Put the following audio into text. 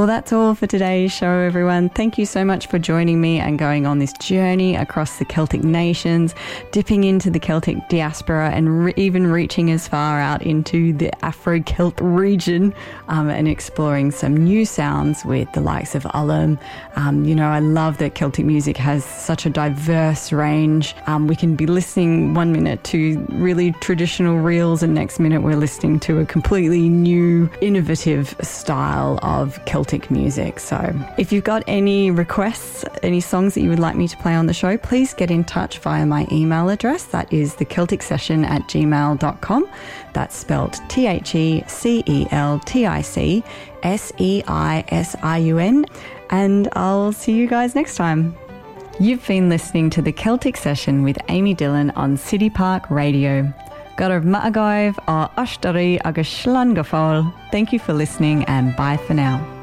Well, that's all for today's show, everyone. Thank you so much for joining me and going on this journey across the Celtic nations, dipping into the Celtic diaspora and even reaching as far out into the Afro-Celt region and exploring some new sounds with the likes of Ullum. I love that Celtic music has such a diverse range. We can be listening 1 minute to really traditional reels and next minute we're listening to a completely new, innovative style of Celtic music. So if you've got any requests, any songs that you would like me to play on the show, please get in touch via my email address. That is thecelticsession@gmail.com. That's spelled TheCelticsession. And I'll see you guys next time. You've been listening to The Celtic Session with Amy Dillon on City Park Radio. Gorab Ma'agaif or Ashtari agus Slangafol. Thank you for listening and bye for now.